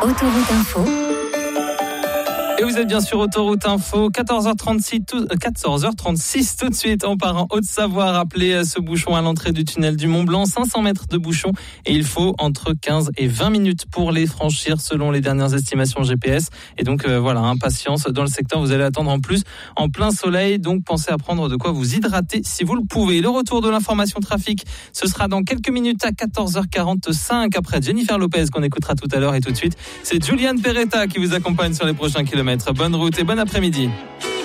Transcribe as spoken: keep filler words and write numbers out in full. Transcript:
Autoroute Info. Et vous êtes bien sur Autoroute Info, quatorze heures trente-six, tout, quatorze heures trente-six tout de suite. On part en Haute-Savoie, rappelez ce bouchon à l'entrée du tunnel du Mont Blanc, cinq cents mètres de bouchon et il faut entre quinze et vingt minutes pour les franchir selon les dernières estimations G P S. Et donc euh, voilà, impatience dans le secteur, vous allez attendre en plus en plein soleil, donc pensez à prendre de quoi vous hydrater si vous le pouvez. Le retour de l'information trafic, ce sera dans quelques minutes à quatorze heures quarante-cinq après Jennifer Lopez qu'on écoutera tout à l'heure et tout de suite, c'est Julian Peretta qui vous accompagne sur les prochains kilomètres. Bonne route et bon après-midi.